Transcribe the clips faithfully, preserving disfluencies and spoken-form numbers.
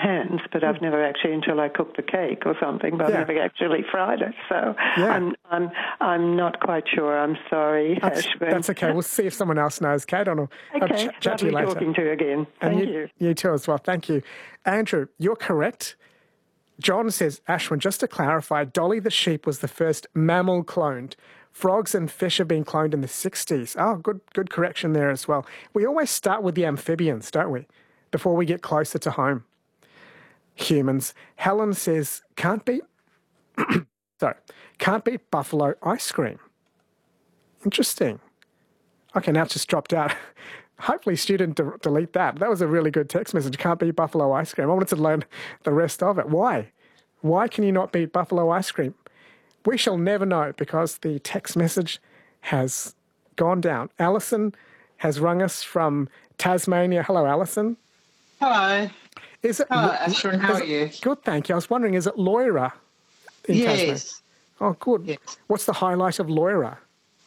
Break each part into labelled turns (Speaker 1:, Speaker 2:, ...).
Speaker 1: hands, but I've never actually, until I cooked the cake or something, but
Speaker 2: Yeah.
Speaker 1: I've never actually fried it. So
Speaker 2: Yeah.
Speaker 1: I'm, I'm, I'm not quite sure. I'm sorry,
Speaker 2: That's,
Speaker 1: Ashwin.
Speaker 2: that's okay. We'll see if someone else knows, Kate. I'll, I'll
Speaker 1: Okay,
Speaker 2: ch- chat to you
Speaker 1: lovely
Speaker 2: later.
Speaker 1: talking to you again.
Speaker 2: And
Speaker 1: Thank
Speaker 2: you,
Speaker 1: you.
Speaker 2: you too as well. Thank you. Andrew, you're correct. John says, Ashwin, just to clarify, Dolly the sheep was the first mammal cloned. Frogs and fish have been cloned in the sixties. Oh, good good correction there as well. We always start with the amphibians, don't we, before we get closer to home. Humans. Helen says, can't beat, sorry, can't beat buffalo ice cream. Interesting. Okay, now it's just dropped out. Hopefully Stu didn't de- delete that. That was a really good text message. Can't beat buffalo ice cream. I wanted to learn the rest of it. Why? Why can you not beat buffalo ice cream? We shall never know because the text message has gone down. Alison has rung us from Tasmania. Hello, Alison.
Speaker 3: Hello.
Speaker 2: Is it?
Speaker 3: Hello, Ashwin. How
Speaker 2: is
Speaker 3: are
Speaker 2: it-
Speaker 3: you?
Speaker 2: Good, thank you. I was wondering, is it Loira in Tasmania?
Speaker 3: Yes.
Speaker 2: Oh, good.
Speaker 3: Yes.
Speaker 2: What's the highlight of Loira?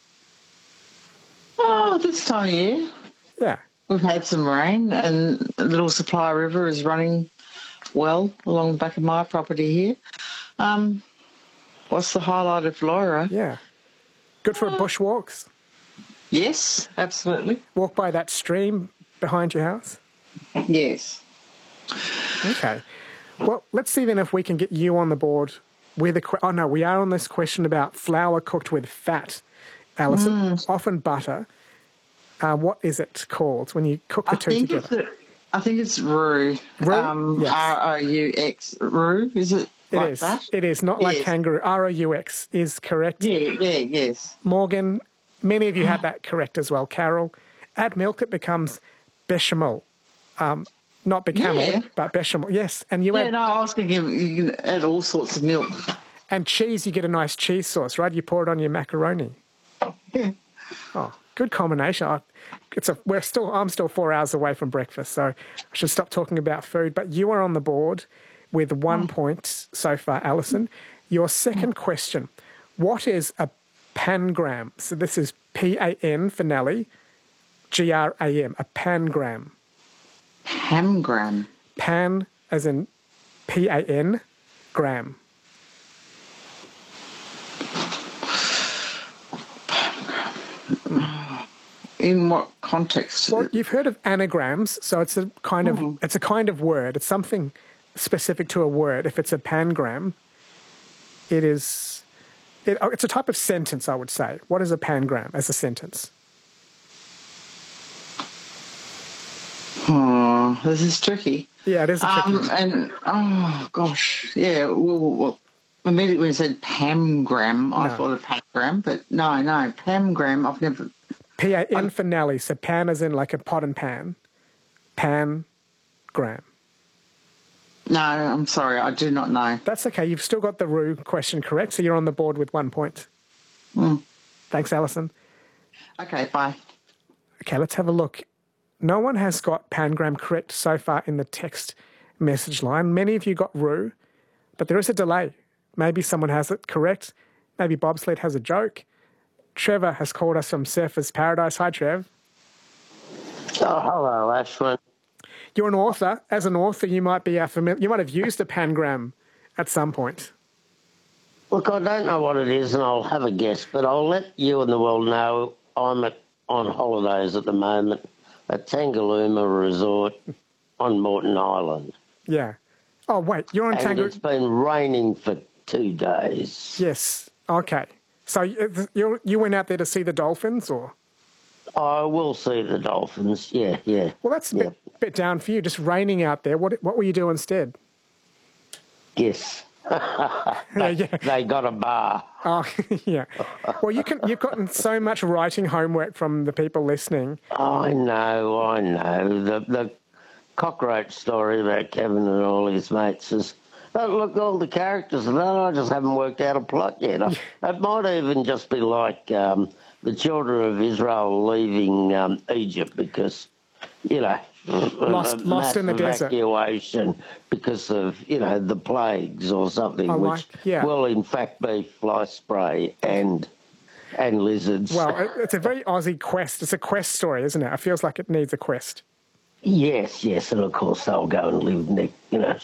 Speaker 3: Oh, this time of year,
Speaker 2: Yeah.
Speaker 3: we've had some rain and the Little Supply River is running well along the back of my property here. Um, what's the highlight of Laura?
Speaker 2: Yeah. Good for bushwalks.
Speaker 3: Yes, absolutely.
Speaker 2: Walk by that stream behind your house.
Speaker 3: Yes.
Speaker 2: Okay. Well, let's see then if we can get you on the board with a... Que- oh, no, we are on this question about flour cooked with fat, Alison.
Speaker 3: Mm.
Speaker 2: Often butter. Uh, what is it called when you cook the
Speaker 3: I
Speaker 2: two
Speaker 3: think
Speaker 2: together?
Speaker 3: it's a, I think it's roux.
Speaker 2: Roux?
Speaker 3: Um,
Speaker 2: Yes.
Speaker 3: R O U X. Roux, is it
Speaker 2: It
Speaker 3: like
Speaker 2: is.
Speaker 3: that?
Speaker 2: It is. Not like
Speaker 3: Yes.
Speaker 2: kangaroo. R O U X is correct.
Speaker 3: Yeah, yeah, yes.
Speaker 2: Morgan, many of you had that correct as well. Carol, add milk, it becomes bechamel. Um, not bechamel,
Speaker 3: Yeah.
Speaker 2: but bechamel. Yes, and you
Speaker 3: Yeah,
Speaker 2: add
Speaker 3: no, I was thinking you can add all sorts of milk.
Speaker 2: and cheese. You get a nice cheese sauce, right? You pour it on your macaroni.
Speaker 3: Yeah.
Speaker 2: Oh, good combination. I, it's a. We're still. I'm still four hours away from breakfast, so I should stop talking about food. But you are on the board with one point so far, Alison. Your second question: what is a pangram? So this is P A N for Nelly, G R A M. A pangram.
Speaker 3: Hamgram.
Speaker 2: Pan as in P A N, gram.
Speaker 3: In what context?
Speaker 2: Well, you've heard of anagrams, so it's a kind of
Speaker 3: Mhm.
Speaker 2: it's a kind of word. It's something specific to a word. If it's a pangram, it is it, oh, it's a type of sentence, I would say. What is a pangram as a sentence?
Speaker 3: Oh, this is tricky.
Speaker 2: Yeah, it is a tricky.
Speaker 3: Um, and oh gosh, yeah. Well, well, immediately when you said pamgram, I
Speaker 2: No.
Speaker 3: thought of pangram, but no, no, pamgram. I've never.
Speaker 2: P A N for Nelly. So pan as in like a pot and pan. Pangram.
Speaker 3: No, I'm sorry, I do not know.
Speaker 2: That's okay. You've still got the roux question correct, so you're on the board with one point.
Speaker 3: Mm.
Speaker 2: Thanks, Alison.
Speaker 3: Okay, bye.
Speaker 2: Okay, let's have a look. No one has got pangram correct so far in the text message line. Many of you got roux, but there is a delay. Maybe someone has it correct. Maybe Bobsled has a joke. Trevor has called us from Surfers Paradise. Hi, Trev.
Speaker 4: Oh, hello, Ashwin.
Speaker 2: You're an author. As an author, you might be uh, familiar. You might have used a pangram at some point.
Speaker 4: Look, I don't know what it is, and I'll have a guess, but I'll let you and the world know I'm at, on holidays at the moment at Tangalooma Resort on Moreton Island.
Speaker 2: Yeah. Oh, wait. You're on
Speaker 4: And
Speaker 2: Tango.
Speaker 4: it's been raining for two days.
Speaker 2: Yes. Okay. So you you you went out there to see the dolphins, or?
Speaker 4: I will see the dolphins, yeah, yeah.
Speaker 2: Well, that's a
Speaker 4: yeah.
Speaker 2: bit, bit down for you, just raining out there. What what will you do instead?
Speaker 4: Yes.
Speaker 2: Yeah, yeah.
Speaker 4: They got a bar.
Speaker 2: Oh, yeah. Well, you can, you've gotten so much writing homework from the people listening.
Speaker 4: I know, I know. The the cockroach story about Kevin and all his mates is... Oh, look, all the characters and that, I just haven't worked out a plot yet. It might even just be like um, the children of Israel leaving um, Egypt because, you know,
Speaker 2: Lost-
Speaker 4: a
Speaker 2: lost in the
Speaker 4: massive
Speaker 2: desert.
Speaker 4: evacuation because of, you know, the plagues or something,
Speaker 2: I like-
Speaker 4: which
Speaker 2: yeah.
Speaker 4: will in fact be fly spray and and lizards.
Speaker 2: Well, it, it's a very Aussie quest. It's a quest story, isn't it? It feels like it needs a quest.
Speaker 4: Yes, yes, and of course they'll go and live next, you know,